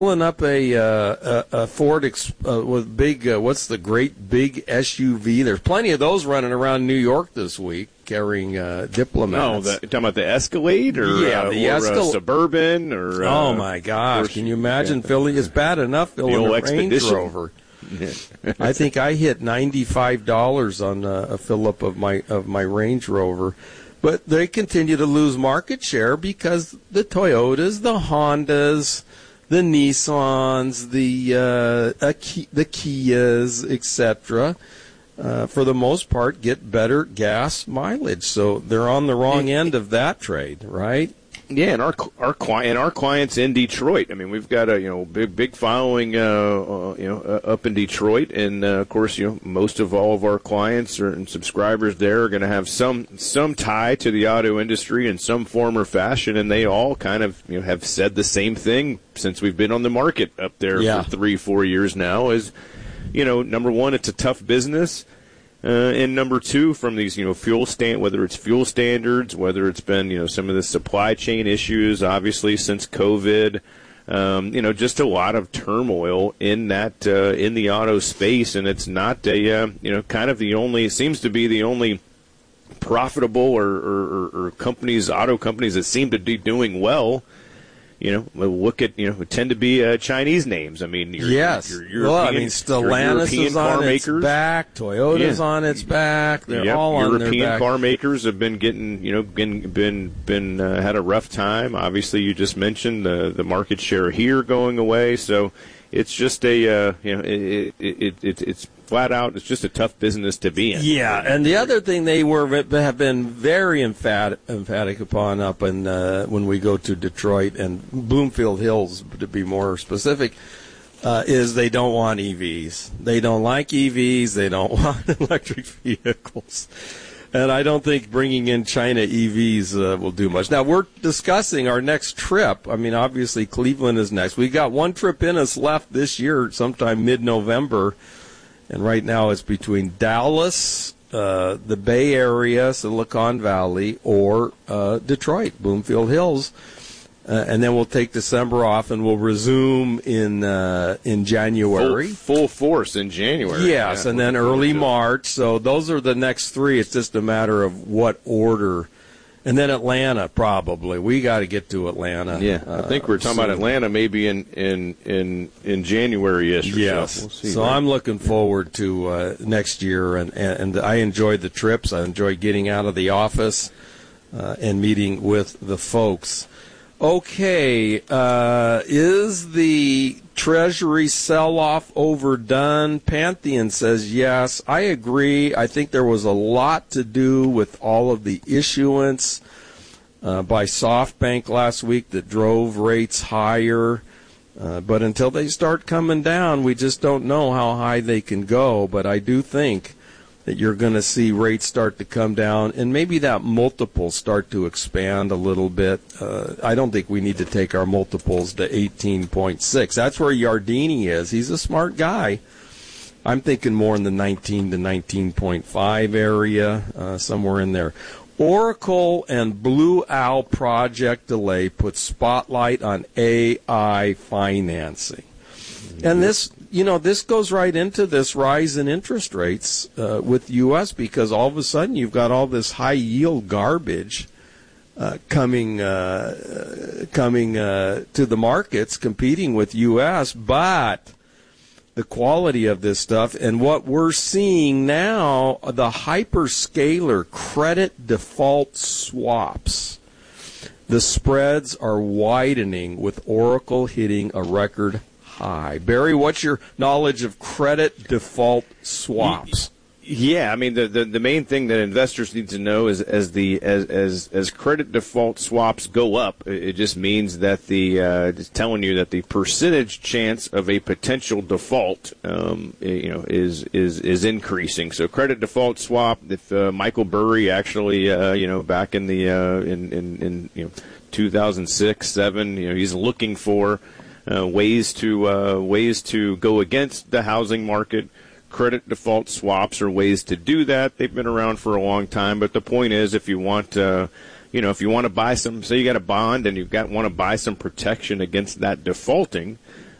pulling up a Ford with big, what's the great big SUV? There's plenty of those running around New York this week carrying diplomats. No, talking about the Escalade or, Suburban or. Oh my gosh! Can you imagine filling? It's bad enough filling a Range Rover. I think I hit $95 on a fill-up of my Range Rover. But they continue to lose market share because the Toyotas, the Hondas, the Nissans, the Kias, etc., for the most part, get better gas mileage. So they're on the wrong end of that trade, right? Yeah, and our clients in Detroit. I mean, we've got a big following up in Detroit, and of course most of all of our clients and subscribers there are going to have some tie to the auto industry in some form or fashion, and they all kind of have said the same thing since we've been on the market up there for 3-4 years now. Is number one, it's a tough business. And number two, from these, whether it's fuel standards, whether it's been, some of the supply chain issues, obviously since COVID, just a lot of turmoil in that, in the auto space. And it's not kind of seems to be the only profitable or auto companies that seem to be doing well. Look at, tend to be Chinese names. I mean, your European, Stellantis is on its back, Toyota's on its back. They're all on their back. European car makers have been getting, had a rough time. Obviously, you just mentioned the market share here going away. So it's just it's flat out, it's just a tough business to be in. Yeah, and the other thing they have been very emphatic upon up in when we go to Detroit and Bloomfield Hills, to be more specific, is they don't want EVs. They don't like EVs. They don't want electric vehicles. And I don't think bringing in China EVs will do much. Now, we're discussing our next trip. I mean, obviously, Cleveland is next. We've got one trip in us left this year, sometime mid-November. And right now it's between Dallas, the Bay Area, Silicon Valley, or Detroit, Bloomfield Hills. And then we'll take December off, and we'll resume in January. Full force in January. Yes, and then early March. So those are the next three. It's just a matter of what order. And then Atlanta, probably. We got to get to Atlanta. Yeah, I think we're talking about Atlanta maybe in January-ish. Yes. So, we'll see, so I'm looking forward to next year, and I enjoyed the trips. I enjoyed getting out of the office and meeting with the folks. Okay, is the Treasury sell-off overdone? Pantheon says yes. I agree. I think there was a lot to do with all of the issuance by SoftBank last week that drove rates higher. But until they start coming down, we just don't know how high they can go. But I do think that you're going to see rates start to come down, and maybe that multiple start to expand a little bit. I don't think we need to take our multiples to 18.6. That's where Yardeni is. He's a smart guy. I'm thinking more in the 19 to 19.5 area, somewhere in there. Oracle and Blue Owl project delay puts spotlight on AI financing. And this goes right into this rise in interest rates with U.S. because all of a sudden you've got all this high yield garbage coming to the markets, competing with U.S. But the quality of this stuff and what we're seeing now, the hyperscaler credit default swaps. The spreads are widening with Oracle hitting a record high. Barry, what's your knowledge of credit default swaps? Yeah, I mean the main thing that investors need to know is as credit default swaps go up, it just means that it's telling you that the percentage chance of a potential default, is increasing. So credit default swap, if Michael Burry actually, back in the in 2006-07, he's looking for ways to go against the housing market. Credit default swaps are ways to do that. They've been around for a long time, but the point is, if you want to buy some, say you got a bond and want to buy some protection against that defaulting,